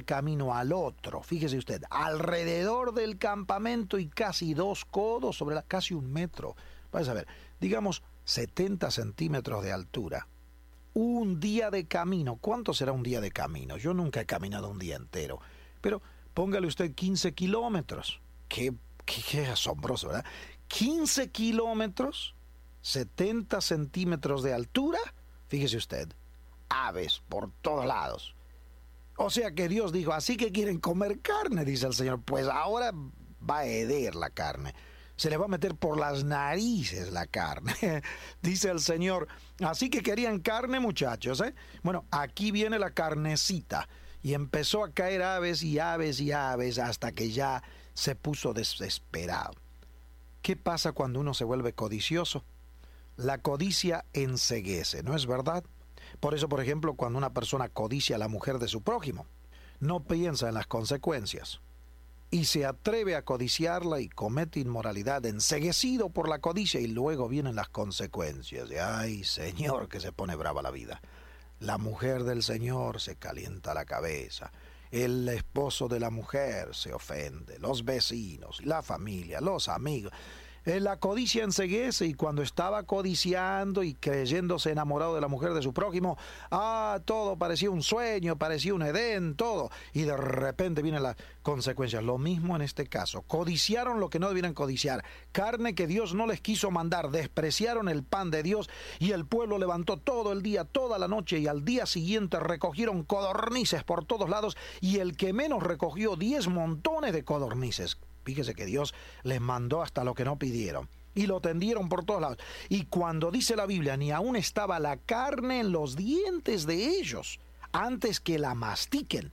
camino al otro. Fíjese usted, alrededor del campamento y casi 2 codos sobre casi 1 metro. Vais a ver, digamos 70 centímetros de altura. Un día de camino. ¿Cuánto será un día de camino? Yo nunca he caminado un día entero. Pero póngale usted 15 kilómetros. Qué asombroso, ¿verdad? 15 kilómetros, 70 centímetros de altura. Fíjese usted, aves por todos lados. O sea que Dios dijo, así que quieren comer carne, dice el Señor. Pues ahora va a heder la carne. Se le va a meter por las narices la carne, dice el Señor. Así que querían carne, muchachos, ¿eh? Bueno, aquí viene la carnecita. Y empezó a caer aves y aves y aves hasta que ya se puso desesperado. ¿Qué pasa cuando uno se vuelve codicioso? La codicia enceguece, ¿no es verdad? Por eso, por ejemplo, cuando una persona codicia a la mujer de su prójimo, no piensa en las consecuencias y se atreve a codiciarla y comete inmoralidad, enceguecido por la codicia, y luego vienen las consecuencias. Y ¡ay, Señor!, que se pone brava la vida. La mujer del Señor se calienta la cabeza, el esposo de la mujer se ofende, los vecinos, la familia, los amigos. La codicia enceguece, y cuando estaba codiciando y creyéndose enamorado de la mujer de su prójimo, todo parecía un sueño, parecía un Edén, todo, y de repente vienen las consecuencias. Lo mismo en este caso, codiciaron lo que no debieran codiciar, carne que Dios no les quiso mandar, despreciaron el pan de Dios, y el pueblo levantó todo el día, toda la noche, y al día siguiente recogieron codornices por todos lados, y el que menos recogió 10 montones de codornices. Fíjese que Dios les mandó hasta lo que no pidieron. Y lo tendieron por todos lados. Y cuando dice la Biblia, ni aún estaba la carne en los dientes de ellos, antes que la mastiquen.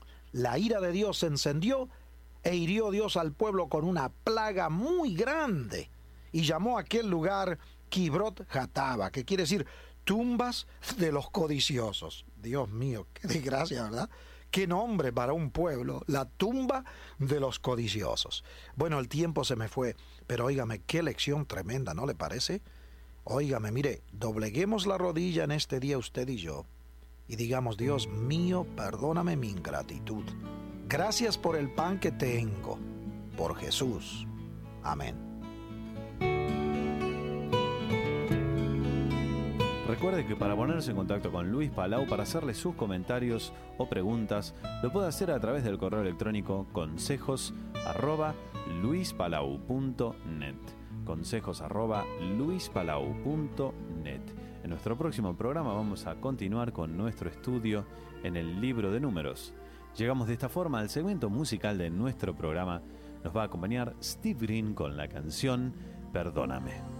La ira de Dios se encendió, e hirió Dios al pueblo con una plaga muy grande. Y llamó a aquel lugar Kibrot Hataba, que quiere decir tumbas de los codiciosos. Dios mío, qué desgracia, ¿verdad? Qué nombre para un pueblo, la tumba de los codiciosos. Bueno, el tiempo se me fue, pero óigame, qué lección tremenda, ¿no le parece? Óigame, mire, dobleguemos la rodilla en este día usted y yo, y digamos, Dios mío, perdóname mi ingratitud. Gracias por el pan que tengo, por Jesús. Amén. Recuerde que para ponerse en contacto con Luis Palau para hacerle sus comentarios o preguntas, lo puede hacer a través del correo electrónico consejos@luispalau.net. consejos@luispalau.net. En nuestro próximo programa vamos a continuar con nuestro estudio en el libro de Números. Llegamos de esta forma al segmento musical de nuestro programa. Nos va a acompañar Steve Green con la canción Perdóname.